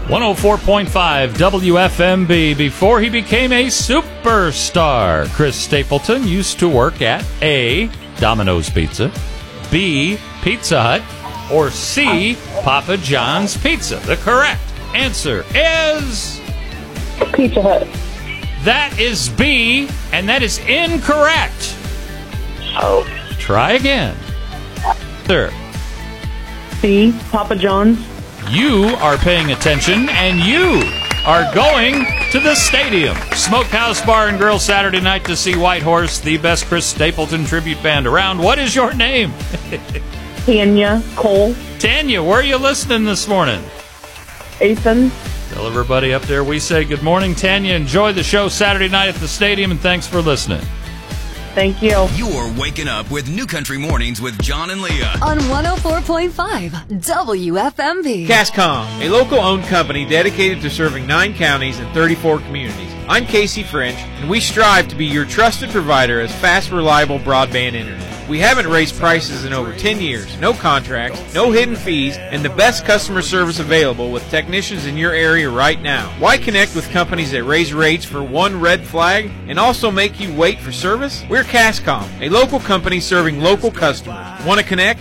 104.5 WFMB. Before he became a superstar, Chris Stapleton used to work at A, Domino's Pizza, B, Pizza Hut, or C, Papa John's Pizza. The correct answer is... Pizza Hut. That is B, and that is incorrect. Oh. Try again. Sir. C, Papa John's. You are paying attention, and you are going to the stadium. Smokehouse Bar and Grill Saturday night to see Whitehorse, the best Chris Stapleton tribute band around. What is your name? Tanya Cole. Tanya, where are you listening this morning? Ethan. Tell everybody up there we say good morning. Tanya, enjoy the show Saturday night at the stadium, and thanks for listening. Thank you. You're waking up with New Country Mornings with John and Leah on 104.5 WFMB. Cascom, a local-owned company dedicated to serving 9 counties and 34 communities. I'm Casey French, and we strive to be your trusted provider of fast, reliable broadband internet. We haven't raised prices in over 10 years, no contracts, no hidden fees, and the best customer service available with technicians in your area right now. Why connect with companies that raise rates for one red flag and also make you wait for service? We're Cascom, a local company serving local customers. Want to connect?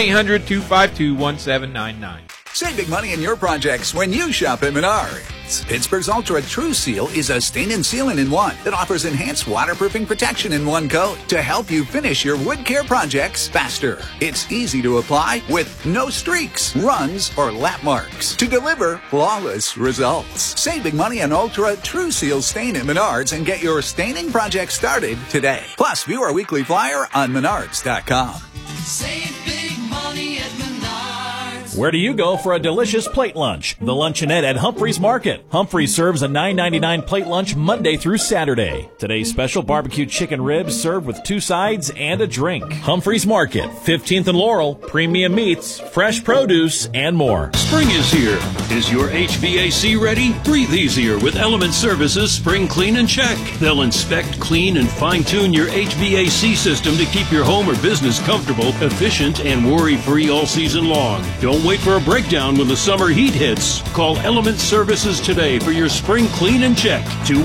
1-800-252-1799. Save big money in your projects when you shop at Menards. Pittsburgh's Ultra True Seal is a stain and sealant in one that offers enhanced waterproofing protection in one coat to help you finish your wood care projects faster. It's easy to apply with no streaks, runs, or lap marks to deliver flawless results. Save big money on Ultra True Seal stain at Menards and get your staining project started today. Plus, view our weekly flyer on Menards.com. Save big money at Menards. Where do you go for a delicious plate lunch? The Luncheonette at Humphreys Market. Humphreys serves a $9.99 plate lunch Monday through Saturday. Today's special barbecue chicken ribs served with 2 sides and a drink. Humphreys Market, 15th and Laurel, premium meats, fresh produce, and more. Spring is here. Is your HVAC ready? Breathe easier with Element Services Spring Clean and Check. They'll inspect, clean, and fine-tune your HVAC system to keep your home or business comfortable, efficient, and worry-free all season long. Don't wait for a breakdown when the summer heat hits. Call Element Services today for your spring clean and check.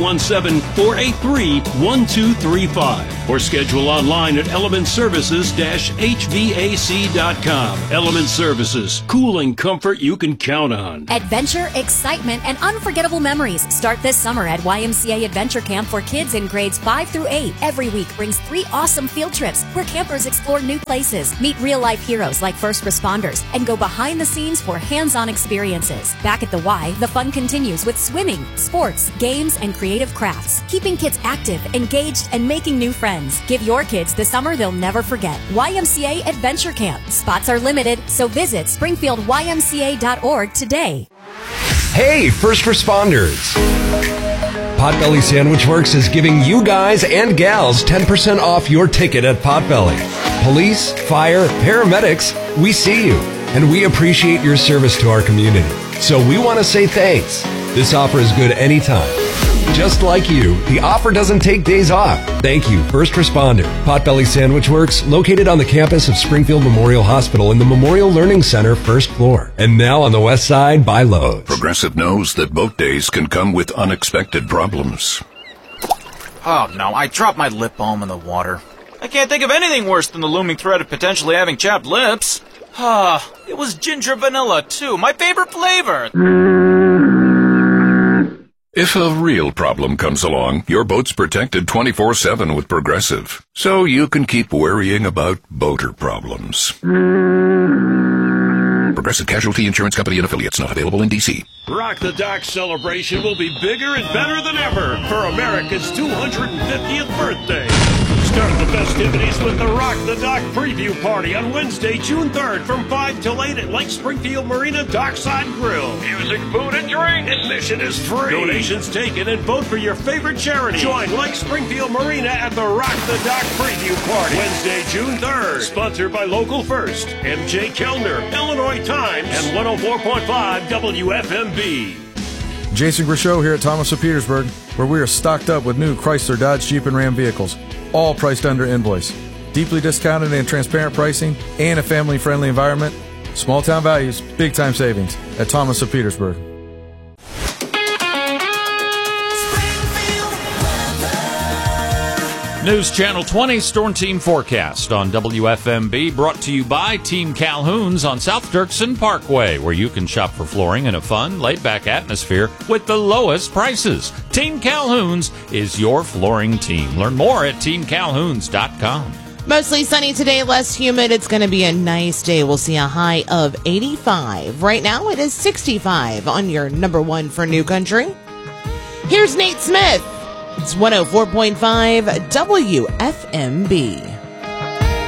217-483-1235. Or schedule online at elementservices-hvac.com. Element Services. Cooling comfort you can count on. Adventure, excitement, and unforgettable memories start this summer at YMCA Adventure Camp for kids in grades 5 through 8. Every week brings 3 awesome field trips where campers explore new places, meet real-life heroes like first responders, and go behind the scenes for hands-on experiences. Back at the Y, the fun continues with swimming, sports, games, and creative crafts, keeping kids active, engaged, and making new friends. Give your kids the summer they'll never forget. YMCA Adventure Camp. Spots are limited, so visit springfieldymca.org today. Hey, first responders! Potbelly Sandwich Works is giving you guys and gals 10% off your ticket at Potbelly. Police, fire, paramedics, we see you. And we appreciate your service to our community. So we want to say thanks. This offer is good anytime. Just like you, the offer doesn't take days off. Thank you, first responder. Potbelly Sandwich Works, located on the campus of Springfield Memorial Hospital in the Memorial Learning Center, first floor. And now on the west side by Lowe's. Progressive knows that boat days can come with unexpected problems. Oh no, I dropped my lip balm in the water. I can't think of anything worse than the looming threat of potentially having chapped lips. It was ginger vanilla, too. My favorite flavor. If a real problem comes along, your boat's protected 24/7 with Progressive. So you can keep worrying about boater problems. Progressive Casualty Insurance Company and Affiliates, not available in D.C. Rock the Dock celebration will be bigger and better than ever for America's 250th birthday. Start the festivities with the Rock the Dock preview party on Wednesday, June 3rd from 5 till 8 at Lake Springfield Marina Dockside Grill. Music, food, and drink. Admission is free. Donations taken and vote for your favorite charity. Join Lake Springfield Marina at the Rock the Dock preview party. Wednesday, June 3rd. Sponsored by Local First, MJ Kellner, Illinois Times, and 104.5 WFMB. Jason Grishow here at Thomas of Petersburg, where we are stocked up with new Chrysler, Dodge, Jeep, and Ram vehicles, all priced under invoice. Deeply discounted and transparent pricing and a family-friendly environment. Small town values, big time savings at Thomas of Petersburg. News Channel 20 Storm Team Forecast on WFMB, brought to you by Team Calhoun's on South Dirksen Parkway, where you can shop for flooring in a fun, laid-back atmosphere with the lowest prices. Team Calhoun's is your flooring team. Learn more at teamcalhouns.com. Mostly sunny today, less humid. It's going to be a nice day. We'll see a high of 85. Right now it is 65 on your number one for New Country. Here's Nate Smith. It's 104.5 WFMB.